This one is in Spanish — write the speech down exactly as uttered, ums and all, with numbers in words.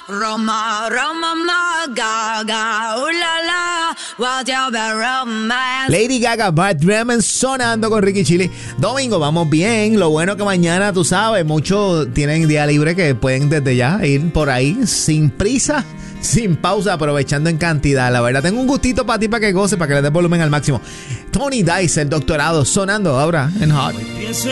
Roma, Roma, ma, Gaga, uh, la, la, what you be romance. Lady Gaga, Bad Ramen sonando con Ricky Chili. Domingo, vamos bien. Lo bueno que mañana, tú sabes, muchos tienen día libre que pueden desde ya ir por ahí sin prisa, sin pausa, aprovechando en cantidad. La verdad, tengo un gustito para ti, para que goce, para que le des volumen al máximo. Tony Dice, el doctorado, sonando ahora en Hot.